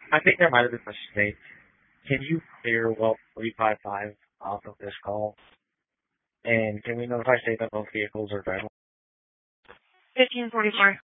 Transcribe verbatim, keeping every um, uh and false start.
I think there might have been a mistake. Can you clear well three five five off of this call? And can we notify state that both vehicles are drivable? fifteen forty-four.